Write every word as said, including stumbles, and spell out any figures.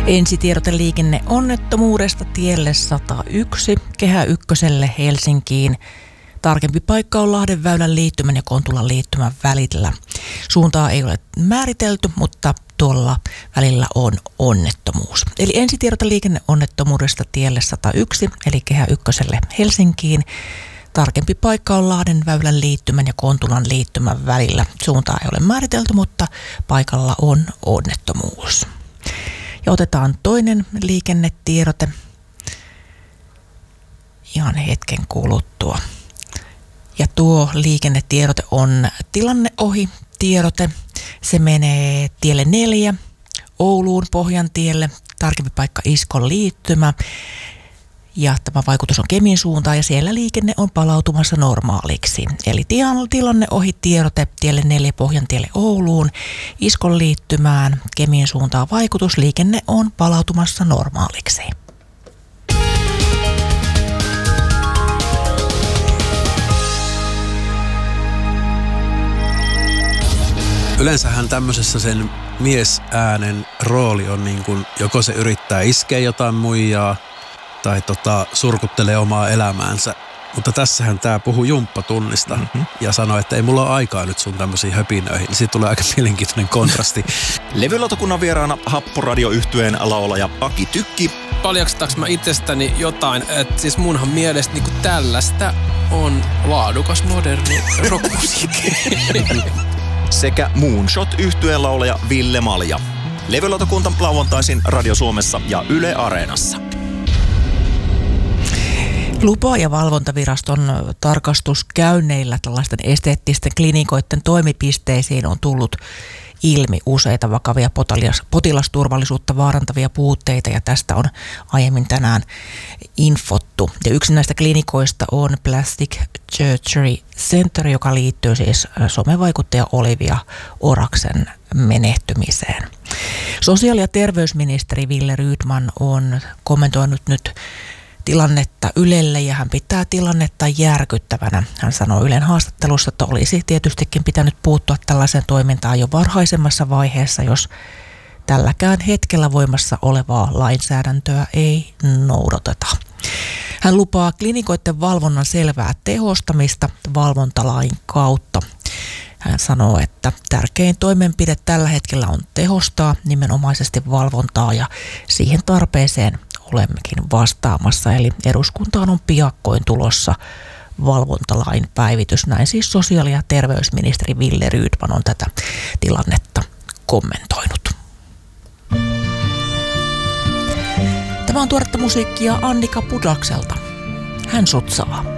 Ensitiedote liikenneonnettomuudesta tielle sata yksi Kehä ykköselle Helsinkiin. Tarkempi paikka on Lahdenväylän liittymän ja Kontulan liittymän välillä. Suuntaa ei ole määritelty, mutta tuolla välillä on onnettomuus. Eli ensitiedote liikenneonnettomuudesta tielle sata yksi, eli Kehä ykköselle Helsinkiin. Tarkempi paikka on Lahdenväylän liittymän ja Kontulan liittymän välillä. Suuntaa ei ole määritelty, mutta paikalla on onnettomuus. Ja otetaan toinen liikennetiedote ihan hetken kuluttua. Ja tuo liikennetiedote on tilanne ohi tiedote. Se menee tielle neljä Ouluun Pohjantielle. Tarkempi paikka Iskon liittymä. Ja tämä vaikutus on Kemin suuntaan ja siellä liikenne on palautumassa normaaliksi. Eli tilanne ohi tiedote tielle neljä Pohjantielle Ouluun, Iskon liittymään, Kemin suuntaan vaikutus, liikenne on palautumassa normaaliksi. Yleensähän tämmöisessä sen miesäänen rooli on niin kuin, joko se yrittää iskeä jotain muijaa, tai tota, surkuttelee omaa elämäänsä. Mutta tässähän tää puhuu jumppatunnista mm-hmm. ja sanoi, että ei mulla ole aikaa nyt sun tämmöisiin höpinöihin. Siitä tulee aika mielenkiintoinen kontrasti. Levylautakunnan vieraana Happoradio-yhtyeen laulaja Aki Tykki. Paljastaks mä itsestäni jotain, että siis munhan mielestä niinku tällaista on laadukas moderni rockmusiikki. Sekä Moonshot-yhtyeen laulaja Ville Malja. Levylautakunta lauantaisin Radio Suomessa ja Yle Areenassa. Lupa- ja valvontaviraston tarkastuskäynneillä tällaisten esteettisten klinikoiden toimipisteisiin on tullut ilmi useita vakavia potilas, potilasturvallisuutta vaarantavia puutteita ja tästä on aiemmin tänään infottu. Ja yksi näistä klinikoista on Plastic Surgery Center, joka liittyy siis somevaikuttaja Olivia Oraksen menehtymiseen. Sosiaali- ja terveysministeri Wille Rydman on kommentoinut nyt tilannetta Ylelle ja hän pitää tilannetta järkyttävänä. Hän sanoi Ylen haastattelussa, että olisi tietystikin pitänyt puuttua tällaiseen toimintaan jo varhaisemmassa vaiheessa, jos tälläkään hetkellä voimassa olevaa lainsäädäntöä ei noudateta. Hän lupaa klinikoiden valvonnan selvää tehostamista valvontalain kautta. Hän sanoo, että tärkein toimenpide tällä hetkellä on tehostaa nimenomaisesti valvontaa ja siihen tarpeeseen olemmekin vastaamassa. Eli eduskuntaan on piakkoin tulossa valvontalain päivitys. Näin siis sosiaali- ja terveysministeri Wille Rydman on tätä tilannetta kommentoinut. Tämä on tuoretta musiikkia Annika Pudakselta. Hän sutsaa.